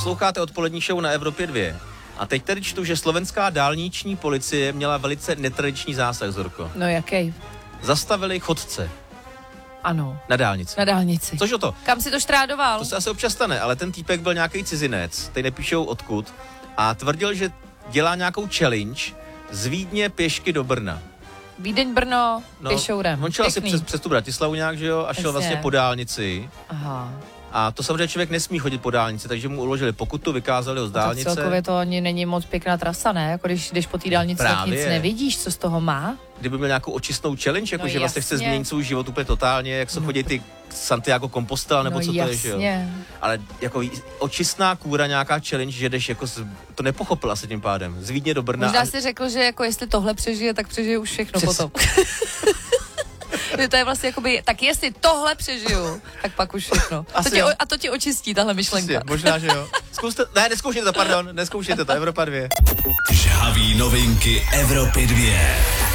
Posloucháte odpolední show na Evropě 2. A teď tedy čtu, že slovenská dálniční policie měla velice netradiční zásah, Zorko. No jaký? Zastavili chodce. Ano. Na dálnici. Na dálnici. Což o to? Kam si to štrádoval? To se asi občas stane, ale ten týpek byl nějaký cizinec, teď nepíšou odkud, a tvrdil, že dělá nějakou challenge z Vídně pěšky do Brna. Vídeň, Brno, pěšourem. On šel asi přes tu Bratislavu nějak, že jo, a šel vlastně po dálnici. Aha. A to samozřejmě člověk nesmí chodit po dálnici, takže mu uložili pokutu, vykázali ho z dálnice. Tak celkově to ani není moc pěkná trasa, ne? Jako když jdeš po té dálnici, tak nic nevidíš, co z toho má. Kdyby měl nějakou očistnou challenge, jako že vlastně chce změnit svůj život úplně totálně, jak se chodí ty Santiago Compostela, nebo co to je, že jo. Ale jako očistná kůra, nějaká challenge, že jdeš jako, to nepochopil asi tím pádem, z Vídně do Brna. Možná si řekl, že jako jestli tohle přežije, tak přežije už všechno potom. To je vlastně jakoby, tak jestli tohle přežiju, tak pak už všechno. To ti očistí, tahle myšlenka. Přesně, možná, že jo. Neskoušejte to, Evropa 2. Žhavý novinky Evropy 2.